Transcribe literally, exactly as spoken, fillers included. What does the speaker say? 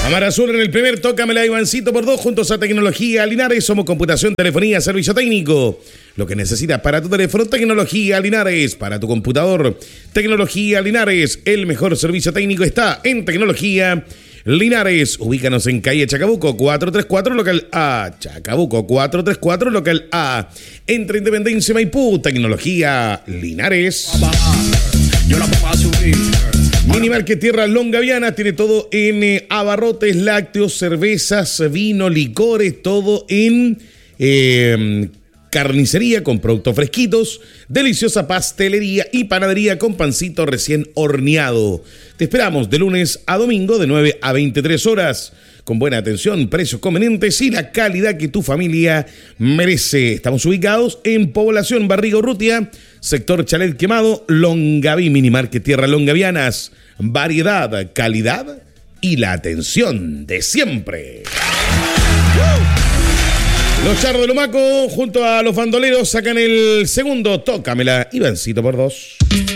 Amar Azul en el primer, tócamela Ivancito por dos, juntos a Tecnología Linares. Somos computación, telefonía, servicio técnico. Lo que necesitas para tu teléfono, Tecnología Linares. Para tu computador, Tecnología Linares. El mejor servicio técnico está en Tecnología Linares. Ubícanos en calle Chacabuco cuatrocientos treinta y cuatro, local A. Chacabuco cuatrocientos treinta y cuatro, local A. Entre Independencia y Maipú, Tecnología Linares. Yo la pongo a subir. Mini Market Tierra Longaviana tiene todo en eh, abarrotes, lácteos, cervezas, vino, licores, todo en eh, carnicería con productos fresquitos, deliciosa pastelería y panadería con pancito recién horneado. Te esperamos de lunes a domingo de nueve a veintitrés horas. Con buena atención, precios convenientes y la calidad que tu familia merece. Estamos ubicados en Población Barriga Urrutia, sector Chalet Quemado, Longaví, Mini Market Tierra Longavianas. Variedad, calidad y la atención de siempre. Los Charros de Lumaco junto a los bandoleros sacan el segundo, tócamela, Ivancito por dos.